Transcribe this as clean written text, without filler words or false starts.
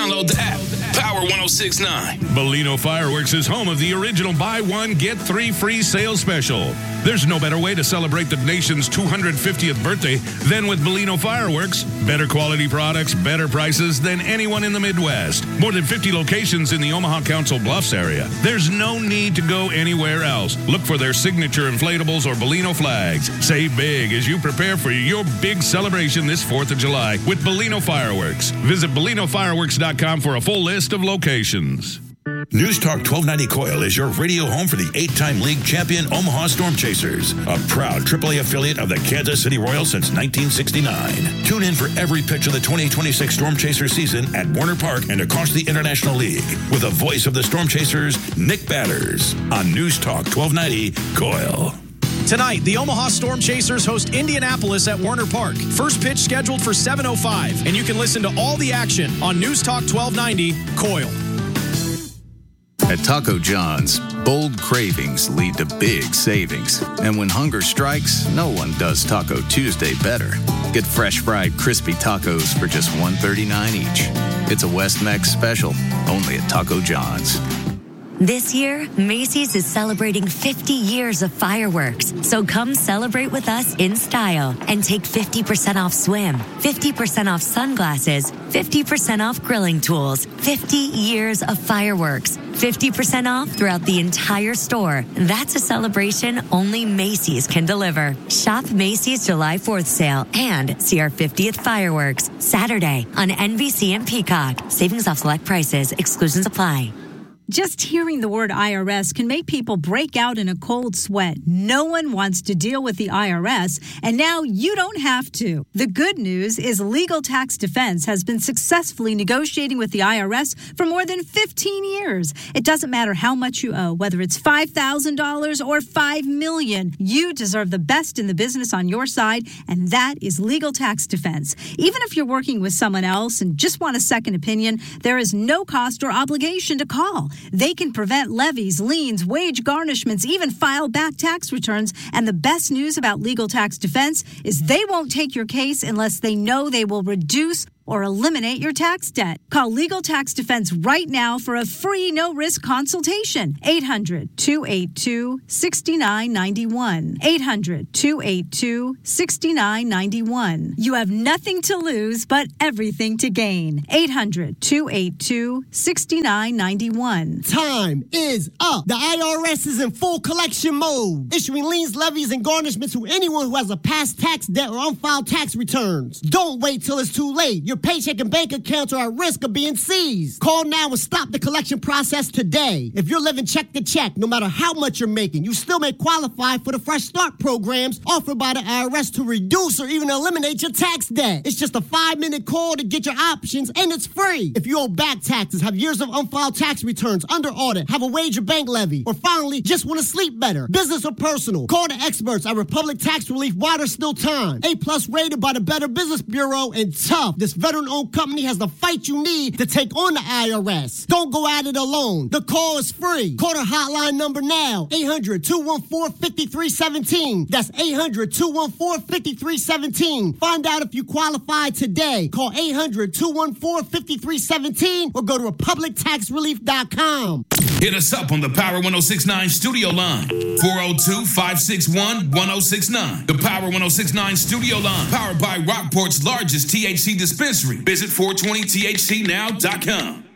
Download the app. Power 106.9. Bellino Fireworks is home of the original buy one, get three free sales special. There's no better way to celebrate the nation's 250th birthday than with Bellino Fireworks. Better quality products, better prices than anyone in the Midwest. More than 50 locations in the Omaha Council Bluffs area. There's no need to go anywhere else. Look for their signature inflatables or Bellino flags. Save big as you prepare for your big celebration this 4th of July with Bellino Fireworks. Visit BellinoFireworks.com for a full list of locations. News Talk 1290 Coil is your radio home for the 8-time league champion Omaha Storm Chasers, a proud AAA affiliate of the Kansas City Royals since 1969. Tune in for every pitch of the 2026 Storm Chasers season at Warner Park and across the International League with the voice of the Storm Chasers, Nick Batters, on News Talk 1290 Coil. Tonight, the Omaha Storm Chasers host Indianapolis at Warner Park. First pitch scheduled for 7:05, and you can listen to all the action on News Talk 1290 Coil. At Taco John's, bold cravings lead to big savings. And when hunger strikes, no one does Taco Tuesday better. Get fresh fried crispy tacos for just $1.39 each. It's a West Mex special, only at Taco John's. This year, Macy's is celebrating 50 years of fireworks. So come celebrate with us in style and take 50% off swim, 50% off sunglasses, 50% off grilling tools, 50 years of fireworks, 50% off throughout the entire store. That's a celebration only Macy's can deliver. Shop Macy's July 4th sale and see our 50th fireworks Saturday on NBC and Peacock. Savings off select prices. Exclusions apply. Just hearing the word IRS can make people break out in a cold sweat. No one wants to deal with the IRS, and now you don't have to. The good news is Legal Tax Defense has been successfully negotiating with the IRS for more than 15 years. It doesn't matter how much you owe, whether it's $5,000 or $5 million. You deserve the best in the business on your side, and that is Legal Tax Defense. Even if you're working with someone else and just want a second opinion, there is no cost or obligation to call. They can prevent levies, liens, wage garnishments, even file back tax returns. And the best news about Legal Tax Defense is they won't take your case unless they know they will reduce or eliminate your tax debt. Call Legal Tax Defense right now for a free no-risk consultation. 800-282-6991. 800-282-6991. You have nothing to lose but everything to gain. 800-282-6991. Time is up. The IRS is in full collection mode, issuing liens, levies, and garnishments to anyone who has a past tax debt or unfiled tax returns. Don't wait till it's too late. Your paycheck and bank accounts are at risk of being seized. Call now and stop the collection process today. If you're living check to check, no matter how much you're making, you still may qualify for the Fresh Start programs offered by the IRS to reduce or even eliminate your tax debt. It's just a 5-minute call to get your options, and it's free. If you owe back taxes, have years of unfiled tax returns, under audit, have a wage or bank levy, or finally just want to sleep better, business or personal, call the experts at Republic Tax Relief while there's still time. A+ rated by the Better Business Bureau, and tough. This veteran-owned company has the fight you need to take on the IRS. Don't go at it alone. The call is free. Call the hotline number now. 800-214-5317. That's 800-214-5317. Find out if you qualify today. Call 800-214-5317 or go to republictaxrelief.com. Hit us up on the Power 106.9 studio line. 402-561-1069. The Power 106.9 studio line. Powered by Rockport's largest THC dispensary. Visit 420thcnow.com.